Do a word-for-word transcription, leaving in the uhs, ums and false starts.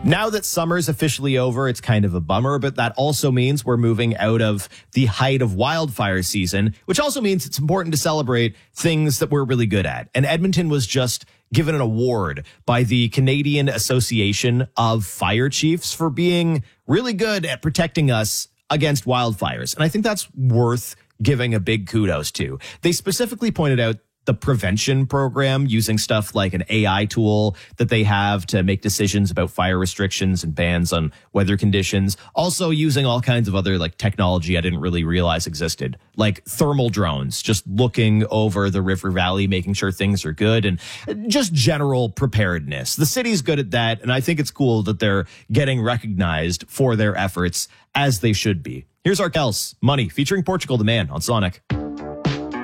Now that summer's officially over, it's kind of a bummer, but that also means we're moving out of the height of wildfire season, which also means it's important to celebrate things that we're really good at. And Edmonton was just given an award by the Canadian Association of Fire Chiefs for being really good at protecting us against wildfires. And I think that's worth giving a big kudos to. They specifically pointed out the prevention program using stuff like an A I tool that they have to make decisions about fire restrictions and bans on weather conditions. Also using all kinds of other like technology I didn't really realize existed, like thermal drones, just looking over the river valley, making sure things are good, and just general preparedness. The city's good at that, and I think it's cool that they're getting recognized for their efforts, as they should be. Here's Arkels, Money, featuring Portugal the Man on Sonic.